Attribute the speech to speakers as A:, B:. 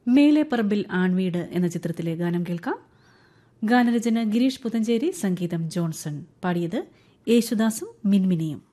A: മേലെ പറമ്പിൽ ആൺവീട് എന്ന ചിത്രത്തിലെ ഗാനം കേൾക്കാം. ഗാനരചന ഗിരീഷ് പുതഞ്ചേരി, സംഗീതം ജോൺസൺ. പാടിയത് യേശുദാസും മിൻമിനിയും.